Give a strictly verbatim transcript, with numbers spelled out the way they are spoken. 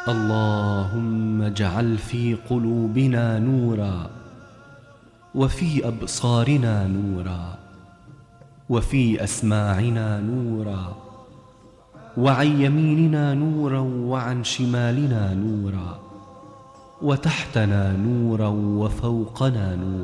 اللهم اجعل في قلوبنا نورا، وفي أبصارنا نورا، وفي أسماعنا نورا، وعن يميننا نورا، وعن شمالنا نورا، وتحتنا نورا، وفوقنا نورا.